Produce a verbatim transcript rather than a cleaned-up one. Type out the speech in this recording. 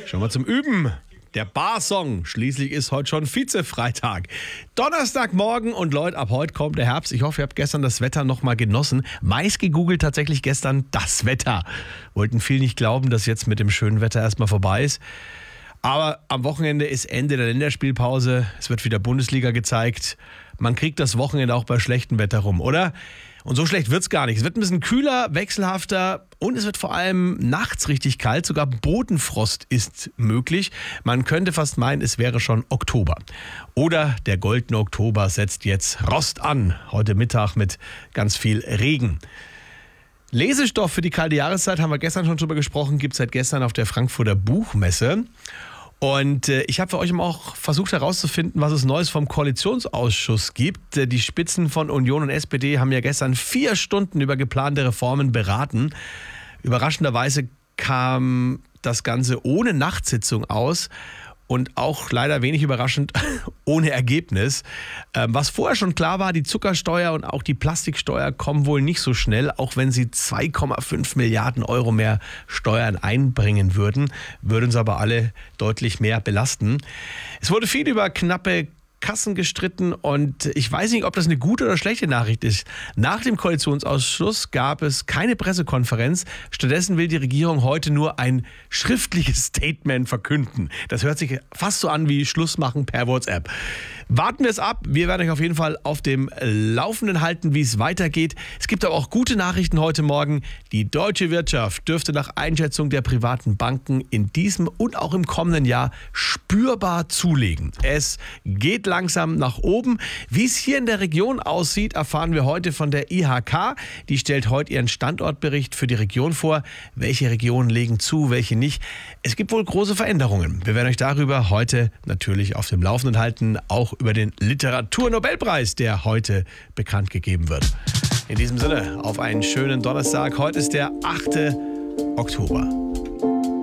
Schon mal zum Üben. Der Barsong. Schließlich ist heute schon Vize-Freitag. Donnerstagmorgen und Leute, ab heute kommt der Herbst. Ich hoffe, ihr habt gestern das Wetter noch mal genossen. Meist gegoogelt tatsächlich gestern das Wetter. Wollten viele nicht glauben, dass jetzt mit dem schönen Wetter erstmal vorbei ist. Aber am Wochenende ist Ende der Länderspielpause. Es wird wieder Bundesliga gezeigt. Man kriegt das Wochenende auch bei schlechtem Wetter rum, oder? Und so schlecht wird's gar nicht. Es wird ein bisschen kühler, wechselhafter und es wird vor allem nachts richtig kalt. Sogar Bodenfrost ist möglich. Man könnte fast meinen, es wäre schon Oktober. Oder der goldene Oktober setzt jetzt Rost an. Heute Mittag mit ganz viel Regen. Lesestoff für die kalte Jahreszeit, haben wir gestern schon drüber gesprochen, gibt es seit gestern auf der Frankfurter Buchmesse. Und äh, ich habe für euch auch versucht herauszufinden, was es Neues vom Koalitionsausschuss gibt. Äh, die Spitzen von Union und S P D haben ja gestern vier Stunden über geplante Reformen beraten. Überraschenderweise kam das Ganze ohne Nachtsitzung aus. Und auch leider wenig überraschend ohne Ergebnis. Ähm, was vorher schon klar war, die Zuckersteuer und auch die Plastiksteuer kommen wohl nicht so schnell, auch wenn sie zwei Komma fünf Milliarden Euro mehr Steuern einbringen würden, würden uns aber alle deutlich mehr belasten. Es wurde viel über knappe Kassen gestritten und ich weiß nicht, ob das eine gute oder schlechte Nachricht ist. Nach dem Koalitionsausschuss gab es keine Pressekonferenz. Stattdessen will die Regierung heute nur ein schriftliches Statement verkünden. Das hört sich fast so an wie Schluss machen per WhatsApp. Warten wir es ab. Wir werden euch auf jeden Fall auf dem Laufenden halten, wie es weitergeht. Es gibt aber auch gute Nachrichten heute Morgen. Die deutsche Wirtschaft dürfte nach Einschätzung der privaten Banken in diesem und auch im kommenden Jahr spürbar zulegen. Es geht langsam nach oben. Wie es hier in der Region aussieht, erfahren wir heute von der I H K. Die stellt heute ihren Standortbericht für die Region vor. Welche Regionen legen zu, welche nicht. Es gibt wohl große Veränderungen. Wir werden euch darüber heute natürlich auf dem Laufenden halten, auch über den Literaturnobelpreis, der heute bekannt gegeben wird. In diesem Sinne, auf einen schönen Donnerstag. Heute ist der achte Oktober.